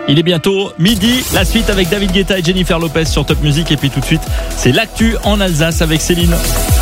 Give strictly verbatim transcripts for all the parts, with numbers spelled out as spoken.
Il est bientôt midi, la suite avec David Guetta et Jennifer Lopez sur Top Music. Et puis tout de suite, c'est l'actu en Alsace avec Céline.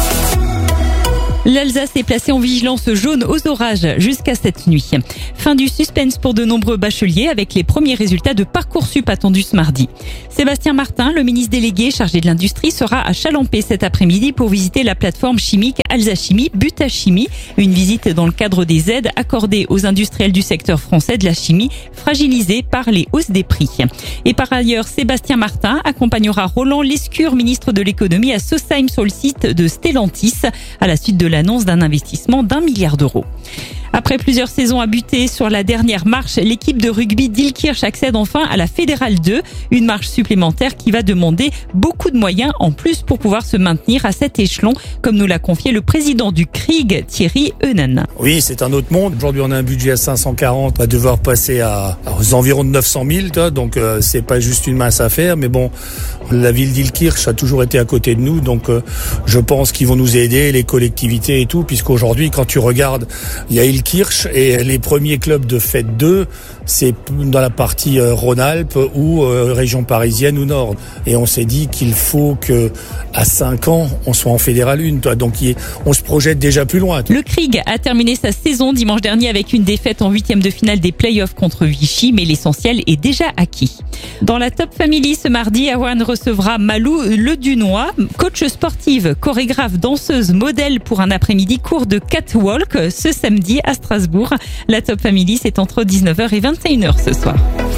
L'Alsace est placée en vigilance jaune aux orages jusqu'à cette nuit. Fin du suspense pour de nombreux bacheliers avec les premiers résultats de Parcoursup attendus ce mardi. Sébastien Martin, le ministre délégué chargé de l'industrie, sera à Chalampé cet après-midi pour visiter la plateforme chimique Alsace Chimie Butachimie. Une visite dans le cadre des aides accordées aux industriels du secteur français de la chimie fragilisés par les hausses des prix. Et par ailleurs, Sébastien Martin accompagnera Roland Lescure, ministre de l'économie, à Sausheim sur le site de Stellantis à la suite de l'annonce d'un investissement d'un milliard d'euros. Après plusieurs saisons à buter sur la dernière marche, l'équipe de rugby d'Ilkirch accède enfin à la Fédérale deux, une marche supplémentaire qui va demander beaucoup de moyens en plus pour pouvoir se maintenir à cet échelon, comme nous l'a confié le président du C R I G, Thierry Heunen. Oui, c'est un autre monde. Aujourd'hui, on a un budget à cinq cent quarante, on va devoir passer à, aux environs de neuf cent mille, donc euh, c'est pas juste une mince affaire, mais bon, la ville d'Ilkirch a toujours été à côté de nous, donc euh, je pense qu'ils vont nous aider, les collectivités et tout, puisqu'aujourd'hui, quand tu regardes, il y a Ilkirch et les premiers clubs de Fête deux, c'est dans la partie euh, Rhône-Alpes ou euh, région parisienne ou Nord. Et on s'est dit qu'il faut que à cinq ans, on soit en Fédérale un, toi. Donc y est, on se projette déjà plus loin. Toi. Le C R I G a terminé sa saison dimanche dernier avec une défaite en huitième de finale des playoffs contre Vichy, mais l'essentiel est déjà acquis. Dans la Top Family ce mardi, Erwan recevra Malou Le Dunois, coach sportive, chorégraphe, danseuse, modèle pour un après-midi cours de catwalk ce samedi à Strasbourg. La Top Family, c'est entre dix-neuf heures et vingt et une heures ce soir.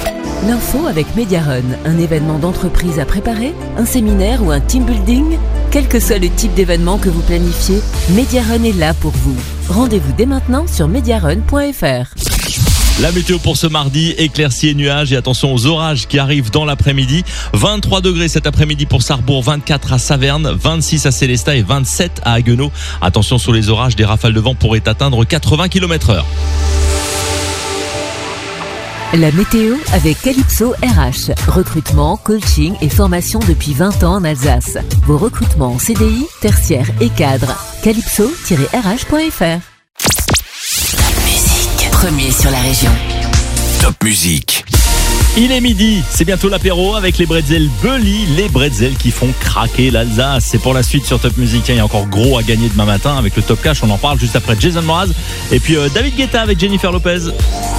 L'info avec Mediarun, un événement d'entreprise à préparer, un séminaire ou un team building. Quel que soit le type d'événement que vous planifiez, Mediarun est là pour vous. Rendez-vous dès maintenant sur mediarun point f r. La météo pour ce mardi, éclaircies et nuages, et attention aux orages qui arrivent dans l'après-midi. vingt-trois degrés cet après-midi pour Sarrebourg, vingt-quatre à Saverne, vingt-six à Sélestat et vingt-sept à Haguenau. Attention sur les orages, des rafales de vent pourraient atteindre quatre-vingts kilomètres heure. La météo avec Calypso R H. Recrutement, coaching et formation depuis vingt ans en Alsace. Vos recrutements en C D I, tertiaire et cadre. calypso tiret r h point f r. Premier sur la région. Top Music. Il est midi, c'est bientôt l'apéro avec les bretzels Belly, les bretzels qui font craquer l'Alsace. C'est pour la suite sur Top Music. Il y a encore gros à gagner demain matin avec le Top Cash. On en parle juste après Jason Mraz et puis euh, David Guetta avec Jennifer Lopez.